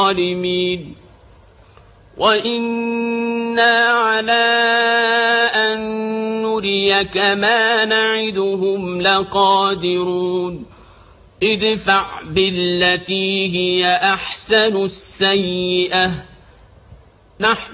الظالمين وإنا على أن نريك ما نعدهم لقادرون ادفع بالتي هي أحسن السيئة نحن